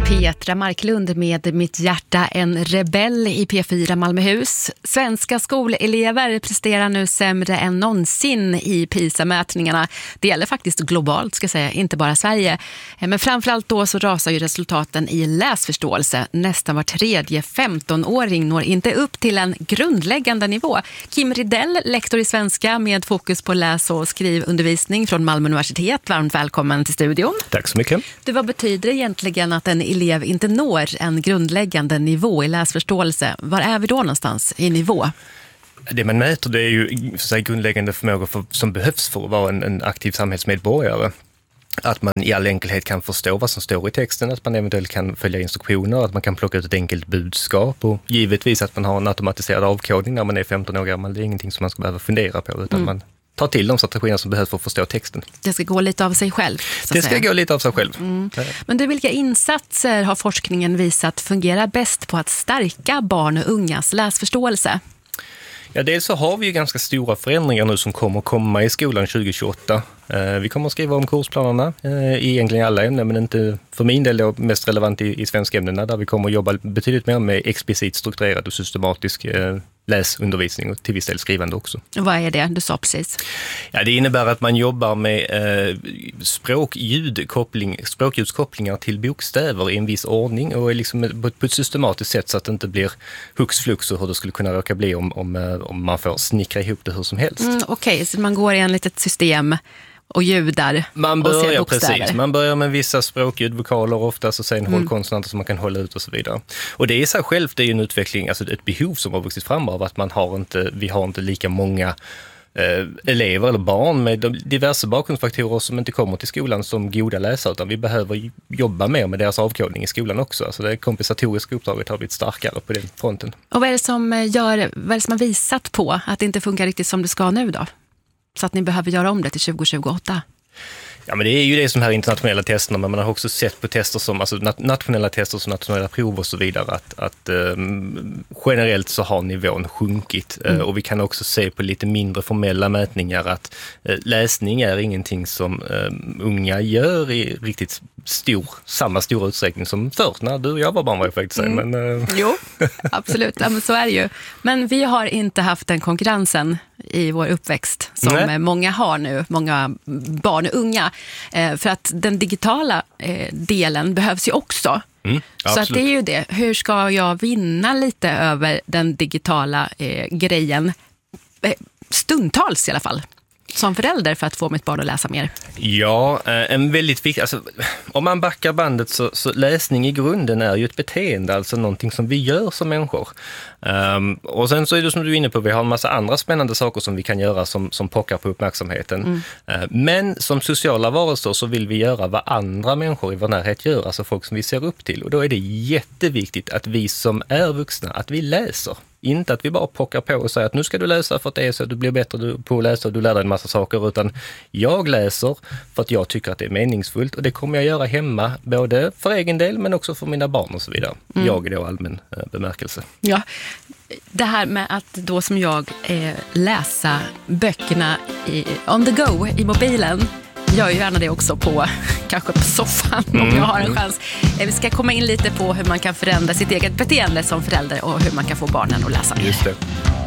Petra Marklund med Mitt hjärta en rebell i P4 Malmöhus. Svenska skolelever presterar nu sämre än någonsin i PISA-mätningarna. Det gäller faktiskt globalt, ska jag säga, inte bara Sverige. Men framförallt då så rasar ju resultaten i läsförståelse. Nästan var tredje 15-åring når inte upp till en grundläggande nivå. Kim Ridell, lektor i svenska med fokus på läs- och skrivundervisning från Malmö universitet. Varmt välkommen till studion. Tack så mycket. Vad betyder egentligen att en elev inte når en grundläggande nivå i läsförståelse? Var är vi då någonstans i nivå? Det man mäter, det är ju så att grundläggande förmågor som behövs för att vara en aktiv samhällsmedborgare. Att man i all enkelhet kan förstå vad som står i texten, att man eventuellt kan följa instruktioner, att man kan plocka ut ett enkelt budskap och givetvis att man har en automatiserad avkodning när man är 15 år gammal. Det är ingenting som man ska behöva fundera på utan man tar till de strategierna som behövs för att förstå texten. Det ska gå lite av sig själv. Det ska gå lite av sig själv. Men vilka insatser har forskningen visat fungerar bäst på att stärka barn och ungas läsförståelse? Ja, dels så har vi ju ganska stora förändringar nu som kommer att komma i skolan 2028. Vi kommer att skriva om kursplanerna i egentligen alla ämnen, men inte för min del då mest relevant i svenska ämnena där vi kommer att jobba betydligt mer med explicit strukturerad och systematisk läsundervisning och till viss del skrivande också. Vad är det? Du sa precis. Ja, det innebär att man jobbar med språkljudskopplingar till bokstäver i en viss ordning och liksom på ett systematiskt sätt så att det inte blir hux flux och hur det skulle kunna råka bli om man får snickra ihop det hur som helst. Okej, så man går i en litet system och ljudar och ser bokstäver. Precis. Man börjar med vissa språkljud, vokaler oftast och sen hållkonsonanter som man kan hålla ut och så vidare. Och det i sig självt det är ju en utveckling, alltså ett behov som har vuxit fram av att vi har inte lika många elever eller barn med diverse bakgrundsfaktorer som inte kommer till skolan som goda läsare, utan vi behöver jobba mer med deras avkodning i skolan också. Alltså det kompensatoriska uppdraget har blivit starkare på den fronten. Och vad är det som har visat på att det inte funkar riktigt som det ska nu då? Så att ni behöver göra om det till 2028? Ja, men det är ju det som här internationella testerna, men man har också sett på tester som, alltså nationella tester som nationella prov och så vidare, att generellt så har nivån sjunkit. Och vi kan också se på lite mindre formella mätningar att läsning är ingenting som unga gör i riktigt samma stor utsträckning som förr när du och jag var barn, var jag faktiskt säga. Men, Jo, absolut. Ja, men så är det ju. Men vi har inte haft den konkurrensen i vår uppväxt som många har nu, många barn och unga. För att den digitala delen behövs ju också. Så att det är ju det. Hur ska jag vinna lite över den digitala grejen? Stundtals i alla fall. Som förälder för att få mitt barn att läsa mer? Ja, en väldigt viktig, alltså, om man backar bandet så läsning i grunden är ju ett beteende, alltså någonting som vi gör som människor. Och sen så är det som du är inne på, vi har en massa andra spännande saker som vi kan göra som pockar på uppmärksamheten. Men som sociala varelser så vill vi göra vad andra människor i vår närhet gör, alltså folk som vi ser upp till. Och då är det jätteviktigt att vi som är vuxna, att vi läser. Inte att vi bara pockar på och säger att nu ska du läsa för att det är så att du blir bättre på att läsa och du lär dig en massa saker, utan jag läser för att jag tycker att det är meningsfullt och det kommer jag göra hemma både för egen del men också för mina barn och så vidare. Jag är då allmän bemärkelse. Ja, det här med att då som jag läsa böckerna on the go i mobilen. Jag gör ju gärna det också kanske på soffan om jag har en chans. Vi ska komma in lite på hur man kan förändra sitt eget beteende som förälder och hur man kan få barnen att läsa mer. Just det.